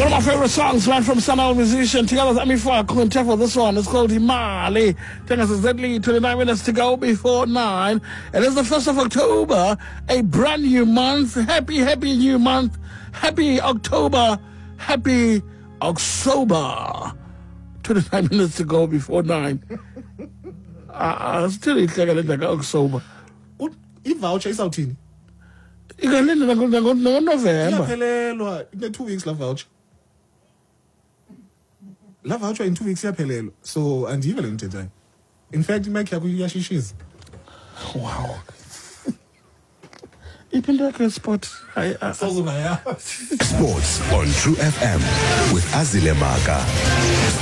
One of my favorite songs, man, from some old musician. Together, I'm for this one. It's called Himali. Taking us exactly 29 minutes to go before 9. It is the 1st of October, a brand new month. Happy new month. Happy October. Happy October. 29 minutes to go before 9. Still, it's like October. I-voucher isawuthini? Ikalinda ngoNovember. Iyaphelelwa in 2 weeks la voucher. La voucher in 2 weeks iyaphelelwa. So andive le nto. In fact imic yakho iyashishiza. Wow. Ipindeke sport. Sawuzona ya. Sports on True FM with Azile Maka.